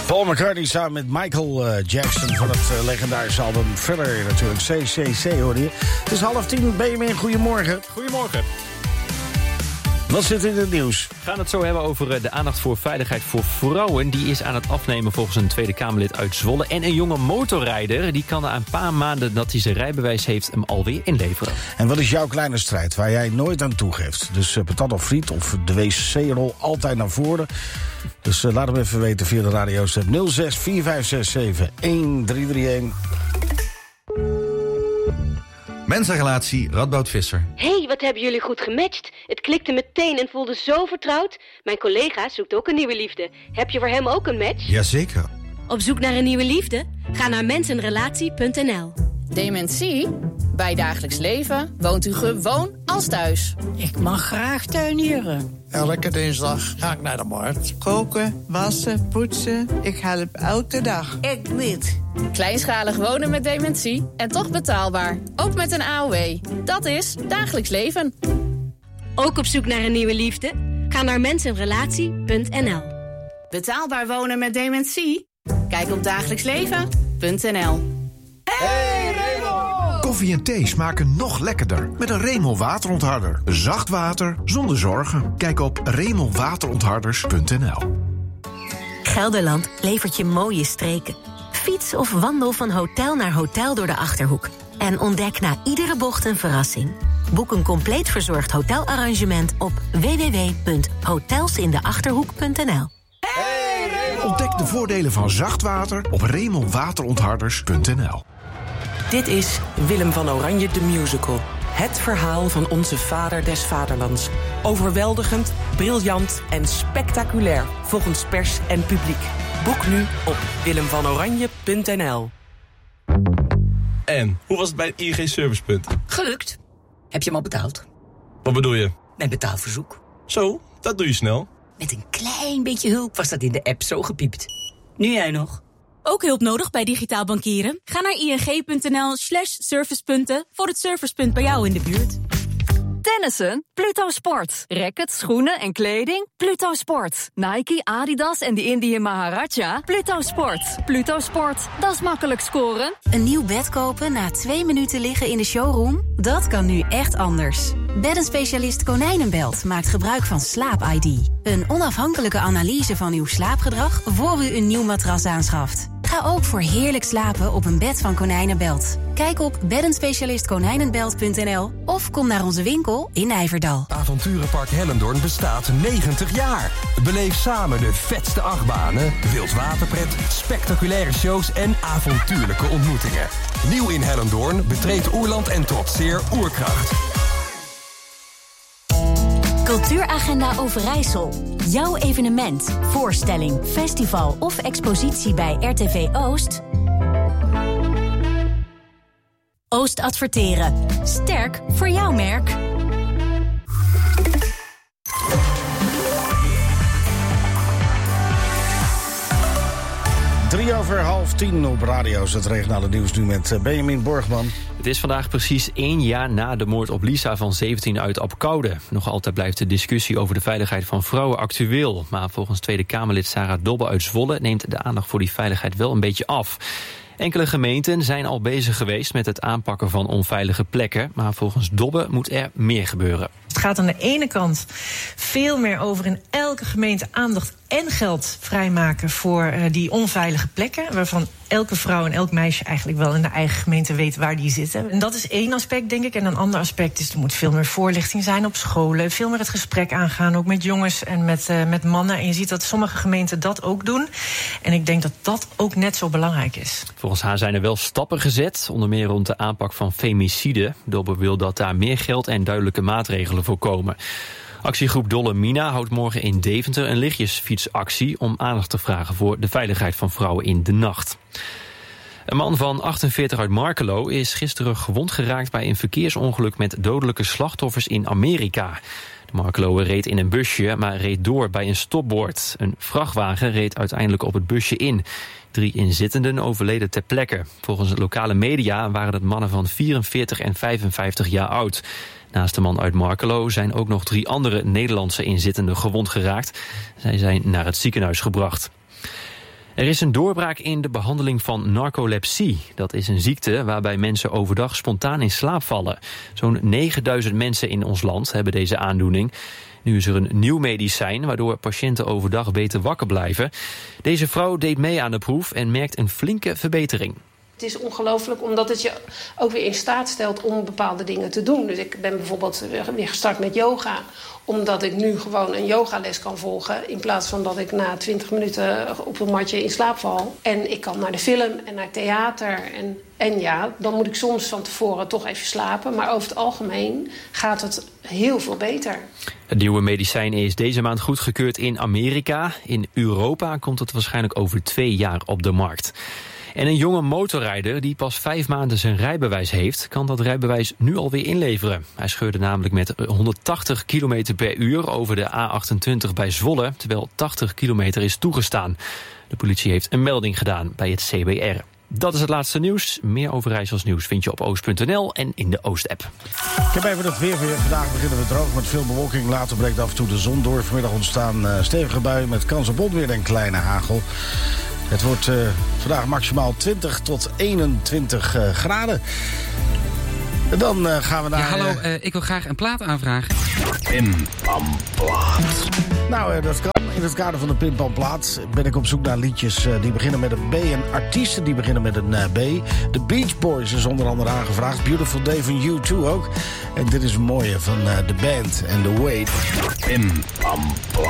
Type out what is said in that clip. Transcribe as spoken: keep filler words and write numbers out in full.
Paul McCartney samen met Michael uh, Jackson van het uh, legendarische album Thriller natuurlijk. C C C hoorde je. Het is half tien, ben je mee? Goedemorgen. Goedemorgen. Wat zit in het nieuws? We gaan het zo hebben over de aandacht voor veiligheid voor vrouwen. Die is aan het afnemen volgens een Tweede Kamerlid uit Zwolle. En een jonge motorrijder die kan na een paar maanden dat hij zijn rijbewijs heeft hem alweer inleveren. En wat is jouw kleine strijd waar jij nooit aan toegeeft? Dus uh, patat of friet of de W C-rol altijd naar voren. Dus uh, laat hem even weten via de radio's nul zes vier vijf zes zeven een drie drie een. Mensenrelatie, Radboud Visser. Hé, hey, wat hebben jullie goed gematcht. Het klikte meteen en voelde zo vertrouwd. Mijn collega zoekt ook een nieuwe liefde. Heb je voor hem ook een match? Jazeker. Op zoek naar een nieuwe liefde? Ga naar mensenrelatie punt n l. Dementie? Bij dagelijks leven woont u gewoon als thuis. Ik mag graag tuinieren. Elke dinsdag ga ik naar de markt. Koken, wassen, poetsen. Ik help elke dag. Ik niet. Kleinschalig wonen met dementie en toch betaalbaar. Ook met een A O W. Dat is dagelijks leven. Ook op zoek naar een nieuwe liefde? Ga naar mensenrelatie punt n l. Betaalbaar wonen met dementie? Kijk op dagelijksleven punt n l. Hey Remo! Koffie en thee smaken nog lekkerder met een Remo waterontharder. Zacht water zonder zorgen. Kijk op remo waterontharders punt n l. Gelderland levert je mooie streken. Fiets of wandel van hotel naar hotel door de Achterhoek. En ontdek na iedere bocht een verrassing. Boek een compleet verzorgd hotelarrangement op w w w punt hotels in de achterhoek punt n l. Hey Remo! Ontdek de voordelen van zacht water op remo waterontharders punt n l. Dit is Willem van Oranje de Musical. Het verhaal van onze vader des vaderlands. Overweldigend, briljant en spectaculair volgens pers en publiek. Boek nu op willem van oranje punt n l. En, hoe was het bij het I N G Servicepunt? Gelukt. Heb je hem al betaald? Wat bedoel je? Mijn betaalverzoek. Zo, dat doe je snel. Met een klein beetje hulp was dat in de app zo gepiept. Nu jij nog. Ook hulp nodig bij digitaal bankieren? Ga naar ing punt n l slash servicepunten voor het servicepunt bij jou in de buurt. Tennissen? Pluto Sport. Rackets, schoenen en kleding? Pluto Sport. Nike, Adidas en de Indian Maharaja? Pluto Sport. Pluto Sport. Dat is makkelijk scoren. Een nieuw bed kopen na twee minuten liggen in de showroom? Dat kan nu echt anders. Beddenspecialist Konijnenbelt maakt gebruik van Slaap I D. Een onafhankelijke analyse van uw slaapgedrag voor u een nieuw matras aanschaft. Ga ook voor heerlijk slapen op een bed van Konijnenbelt. Kijk op beddenspecialist konijnenbelt punt n l of kom naar onze winkel in Nijverdal. Avonturenpark Hellendoorn bestaat negentig jaar. Beleef samen de vetste achtbanen, wildwaterpret, spectaculaire shows en avontuurlijke ontmoetingen. Nieuw in Hellendoorn, betreed Oerland en trotseer Oerkracht. Cultuuragenda Overijssel. Jouw evenement, voorstelling, festival of expositie bij R T V Oost? Oost Adverteren. Sterk voor jouw merk. Drie over half tien op radio's. Het regionale nieuws nu met Benjamin Borgman. Het is vandaag precies één jaar na de moord op Lisa van zeventien uit Apelkoude. Nog altijd blijft de discussie over de veiligheid van vrouwen actueel. Maar volgens Tweede Kamerlid Sarah Dobbe uit Zwolle neemt de aandacht voor die veiligheid wel een beetje af. Enkele gemeenten zijn al bezig geweest met het aanpakken van onveilige plekken. Maar volgens Dobbe moet er meer gebeuren. Het gaat aan de ene kant veel meer over in elke gemeente aandacht en geld vrijmaken voor uh, die onveilige plekken, waarvan elke vrouw en elk meisje eigenlijk wel in de eigen gemeente weet waar die zitten. En dat is één aspect, denk ik. En een ander aspect is, er moet veel meer voorlichting zijn op scholen, veel meer het gesprek aangaan, ook met jongens en met, uh, met mannen. En je ziet dat sommige gemeenten dat ook doen. En ik denk dat dat ook net zo belangrijk is. Volgens haar zijn er wel stappen gezet, onder meer rond de aanpak van femicide. Dobbe wil dat daar meer geld en duidelijke maatregelen voor komen. Actiegroep Dolle Mina houdt morgen in Deventer een lichtjesfietsactie om aandacht te vragen voor de veiligheid van vrouwen in de nacht. Een man van achtenveertig uit Markelo is gisteren gewond geraakt bij een verkeersongeluk met dodelijke slachtoffers in Amerika. De Markeloer reed in een busje, maar reed door bij een stopbord. Een vrachtwagen reed uiteindelijk op het busje in. Drie inzittenden overleden ter plekke. Volgens lokale media waren het mannen van vierenveertig en vijfenvijftig jaar oud. Naast de man uit Markelo zijn ook nog drie andere Nederlandse inzittenden gewond geraakt. Zij zijn naar het ziekenhuis gebracht. Er is een doorbraak in de behandeling van narcolepsie. Dat is een ziekte waarbij mensen overdag spontaan in slaap vallen. Zo'n negenduizend mensen in ons land hebben deze aandoening. Nu is er een nieuw medicijn waardoor patiënten overdag beter wakker blijven. Deze vrouw deed mee aan de proef en merkt een flinke verbetering. Het is ongelooflijk omdat het je ook weer in staat stelt om bepaalde dingen te doen. Dus ik ben bijvoorbeeld weer gestart met yoga. Omdat ik nu gewoon een yogales kan volgen. In plaats van dat ik na twintig minuten op een matje in slaap val. En ik kan naar de film en naar theater. En, en ja, dan moet ik soms van tevoren toch even slapen. Maar over het algemeen gaat het heel veel beter. Het nieuwe medicijn is deze maand goedgekeurd in Amerika. In Europa komt het waarschijnlijk over twee jaar op de markt. En een jonge motorrijder die pas vijf maanden zijn rijbewijs heeft, kan dat rijbewijs nu alweer inleveren. Hij scheurde namelijk met honderdtachtig kilometer per uur over de A achtentwintig bij Zwolle, terwijl tachtig kilometer is toegestaan. De politie heeft een melding gedaan bij het C B R. Dat is het laatste nieuws. Meer over Rijsselsnieuws vind je op oost punt n l en in de Oost-app. Ik heb even het weer voor je. Vandaag beginnen we droog met veel bewolking. Later breekt af en toe de zon door. Vanmiddag ontstaan uh, stevige buien met kans op onweer en kleine hagel. Het wordt uh, vandaag maximaal twintig tot eenentwintig uh, graden. En dan uh, gaan we naar... Ja, hallo, uh, ik wil graag een plaat aanvragen. Pimpamplaat. Nou, uh, dat kan. In het kader van de Pimpamplaat ben ik op zoek naar liedjes uh, die beginnen met een B... en artiesten die beginnen met een uh, B. De Beach Boys is onder andere aangevraagd. Beautiful Day van U twee ook. En dit is een mooie van uh, The Band and The Wait. Pimpamplaat.